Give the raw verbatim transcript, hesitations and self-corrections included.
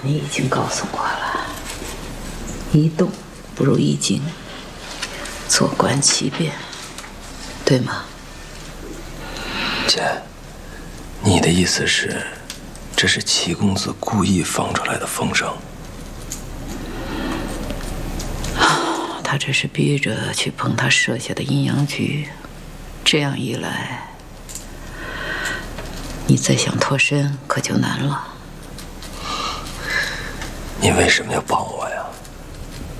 你已经告诉我了，一动不如一静，坐观其变，对吗？ 姐，你的意思是，这是齐公子故意放出来的风声？ 啊，他这是逼着去碰他设下的阴阳局，这样一来，你再想脱身可就难了。 你为什么要帮我呀？